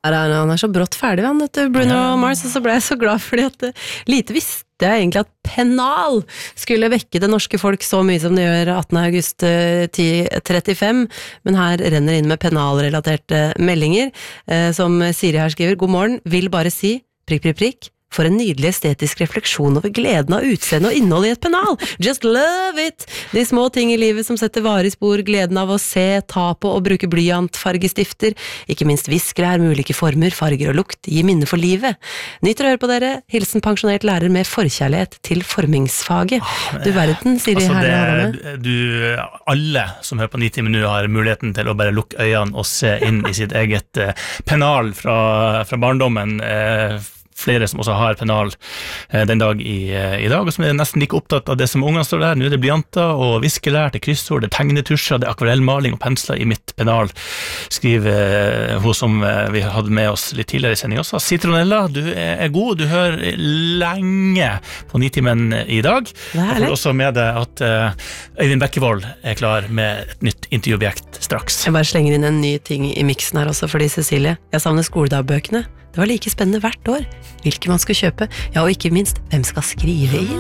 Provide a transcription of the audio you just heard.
Han så brått ferdig, han, vet du, Bruno Mars, og så ble jeg så glad fordi at lite visste jeg egentlig at Pennal skulle vekke det norske folk så mye som det gjør 18. august 10:35, men her renner inn med Pennal-relaterte meldinger, som Siri her skriver, god morgen, vil bare si, prikk, prikk, prikk, for en nydelig estetisk refleksjon over gleden av utseende og innhold i et pennal. Just love it! De små ting i livet som setter varig spor, gleden av å se, ta på og bruke blyant, fargestifter, ikke minst viskelær med ulike former, farger og lukt, gir minne for livet. Nyter å høre på dere, hilsen pensjonert lærer med forkjærlighet til formingsfaget. Du verden, Siri her. Alle som hører på 9 timer nå har muligheten til å bare lukke øynene og se inn i sitt eget pennal fra barndommen, flere som også har pennal den dag i dag, og som er nesten like opptatt av det som ungene står der. Nå er det blyanter og viskelær til kryssord, det er tegnetusjer, det er akvarellmaling og pensler i mitt pennal, skriver hun som vi hadde med oss litt tidligere i sending også. Citronella, du er god, du hører lenge på 9-timen i dag. Jeg får også med deg at Øyvind Bekkevold er klar med et nytt intervjuobjekt straks. Jeg bare slenger inn en ny ting i miksen her også, fordi Cecilie, jeg savner skoledagbøkene. Det var like spennende hvert år, hvilke man skal kjøpe, ja, og ikke minst, hvem skal skrive inn?